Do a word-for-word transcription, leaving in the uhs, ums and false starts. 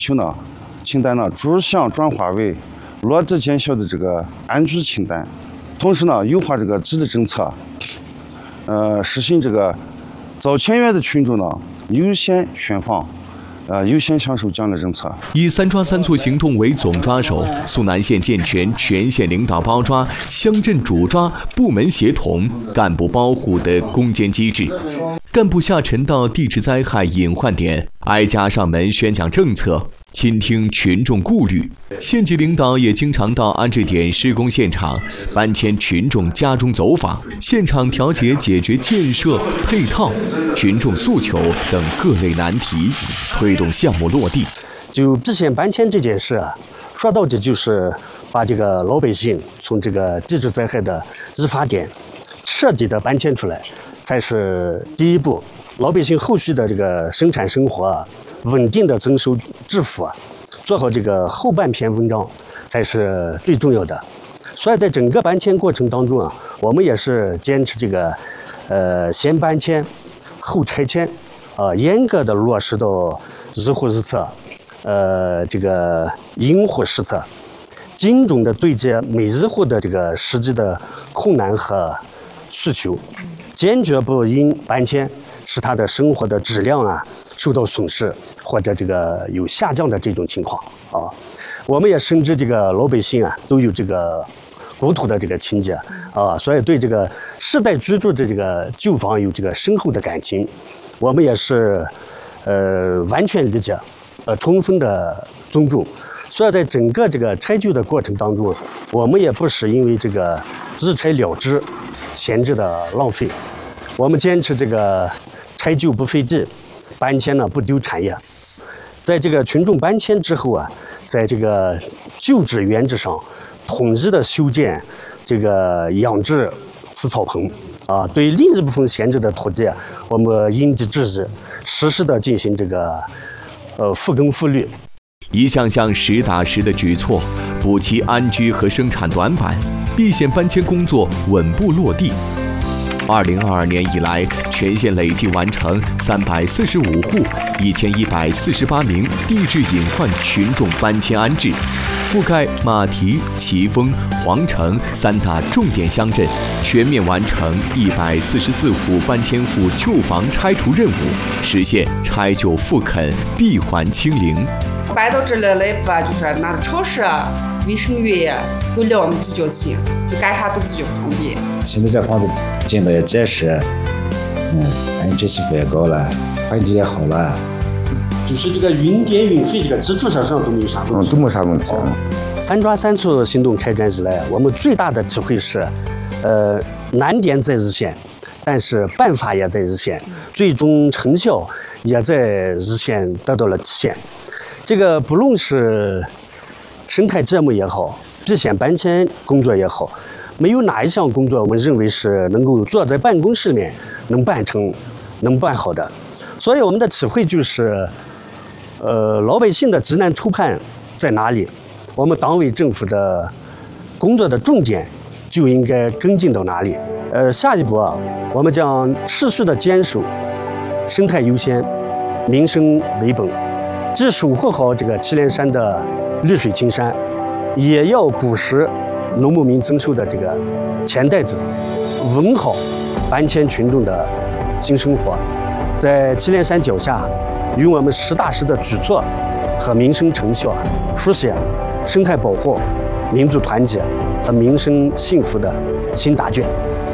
求呢，清单呢逐项转化为落地见效的这个安居清单，同时呢优化这个治理政策，呃，实行这个早签约的群众呢优先选房。 呃，优先享受奖励政策。 以三抓三促行动为总抓手，苏南县健全全县领导包抓、乡镇主抓、部门协同、干部保护的攻坚机制。干部下沉到地质灾害隐患点，挨家上门宣讲政策，倾听群众顾虑。县级领导也经常到安置点施工现场、搬迁群众家中走访，现场调解解决建设、配套、群众诉求等各类难题，推动项目落地。 就蓟县搬迁这件事啊，说到底就是把这个老百姓从这个地质灾害的日发点彻底的搬迁出来，才是第一步。老百姓后续的这个生产生活啊，稳定的增收致富啊，做好这个后半篇文章才是最重要的。所以在整个搬迁过程当中啊，我们也是坚持这个，呃，先搬迁后拆迁，啊、呃，严格的落实到日户日测，呃，这个应户施策，精准的对接每日户的这个实际的困难和需求，坚决不因搬迁使他的生活的质量啊受到损失或者这个有下降的这种情况啊。我们也深知这个老百姓啊都有这个国土的这个情结啊，所以对这个世代居住的这个旧房有这个深厚的感情，我们也是呃完全理解，呃充分的尊重。所以在整个这个拆旧的过程当中，我们也不是因为这个日拆了之、闲置的浪费，我们坚持这个拆旧不费地，搬迁呢不丢产业。在这个群众搬迁之后啊，在这个旧址原址上统一的修建这个养殖饲草棚啊，对另一部分闲置的土地，我们因地制宜，实时的进行这个呃复耕复绿。 一项项实打实的举措，补齐安居和生产短板，蓟县搬迁工作稳步落地。二零二二年以来，全县累计完成三百四十五户、一千一百四十八名地质隐患群众搬迁安置，覆盖马蹄、奇峰、皇城三大重点乡镇，全面完成一百四十四户搬迁户旧房拆除任务，实现拆旧复垦、闭环清零。 搬到这来了吧，就是那超市、卫生院都离我们比较近，就干啥都比较方便。 现在这房子建的也结实，嗯，安置气氛也高了，环境也好了。 就是这个运电运费这个基础设施上都没有啥问题， 嗯，都没啥问题。 三抓三促行动开展以来，我们最大的体会是，呃，难点在日线，但是办法也在日线，最终成效也在日线得到了体现。这个不论是生态节目也好，蓟县搬迁工作也好，没有哪一项工作我们认为是能够坐在办公室里面能办成、能办好的。所以我们的体会就是，呃，老百姓的急难愁盼在哪里，我们党委政府的工作的重点就应该跟进到哪里。呃，下一步啊，我们将持续的坚守生态优先、民生为本。既守护好这个祁连山的绿水青山，也要补实农牧民增收的这个钱袋子，稳好搬迁群众的新生活。在祁连山脚下，与我们实打实的举措和民生成效啊，书写生态保护、民族团结和民生幸福的新答卷。